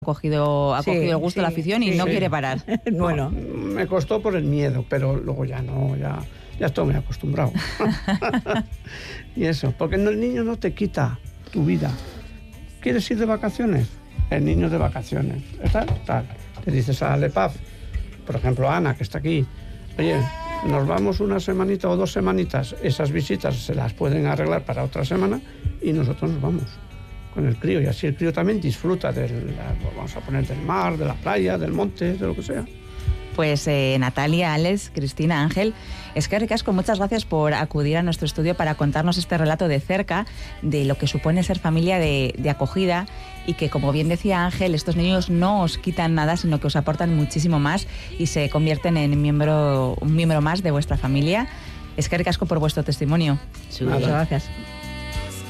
cogido el gusto, la afición y no quiere parar. Bueno, me costó por el miedo, pero luego ya no, ya estoy muy acostumbrado. Y eso, porque el niño no te quita tu vida. ¿Quieres ir de vacaciones? El niño de vacaciones. Tal. Te dices a Lepaf, por ejemplo a Ana, que está aquí, oye, nos vamos una semanita o 2 semanitas, esas visitas se las pueden arreglar para otra semana y nosotros nos vamos con el crío, y así el crío también disfruta del mar, de la playa, del monte, de lo que sea. Pues Natalia, Alex, Cristina, Ángel, eskerrik asko, muchas gracias por acudir a nuestro estudio para contarnos este relato de cerca de lo que supone ser familia de acogida, y que, como bien decía Ángel, estos niños no os quitan nada, sino que os aportan muchísimo más y se convierten en un miembro más de vuestra familia. Eskerrik asko por vuestro testimonio. Sí, muchas gracias.